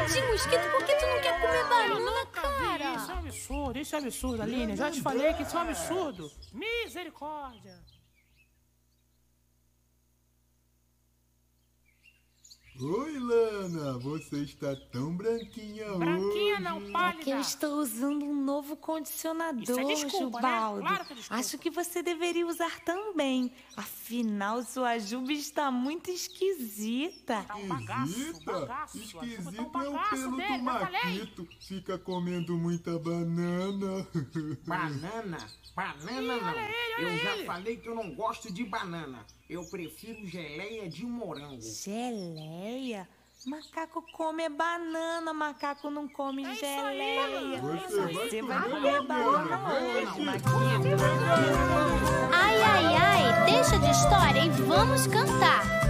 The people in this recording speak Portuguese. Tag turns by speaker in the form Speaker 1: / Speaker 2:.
Speaker 1: Tadinho, mosquito, por que tu não quer comer banana, cara?
Speaker 2: Isso é um absurdo, Aline. Já te falei que isso é um absurdo. Misericórdia.
Speaker 3: Oi, Lana, você está tão branquinha hoje.
Speaker 2: Branquinha não, pálida.
Speaker 4: É que eu estou usando um novo condicionador,
Speaker 2: Isso é desculpa,
Speaker 4: Jubaldo.
Speaker 2: né? Claro que é desculpa.
Speaker 4: Acho que você deveria usar também. Afinal, sua Juba está muito esquisita.
Speaker 2: Tá um bagaço.
Speaker 3: Esquisito
Speaker 2: Tá um
Speaker 3: é o
Speaker 2: bagaço
Speaker 3: pelo
Speaker 2: dele,
Speaker 3: do
Speaker 2: já falei.
Speaker 3: Maquito. Fica comendo muita banana.
Speaker 5: Banana? Banana não. Eu já falei que eu não gosto de banana. Eu prefiro geleia de morango.
Speaker 4: Geleia? Macaco come banana, macaco não come geleia. Você vai comer banana hoje, Maquito.
Speaker 1: Ai, ai, ai, deixa de história e vamos cantar.